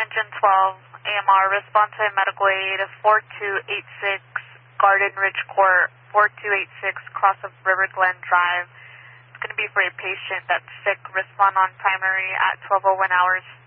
Engine 12, AMR, respond to medical aid 4286, Garden Ridge Court, 4286, cross of River Glen Drive. It's going to be for a patient that's sick. Respond on primary at 12:01 hours.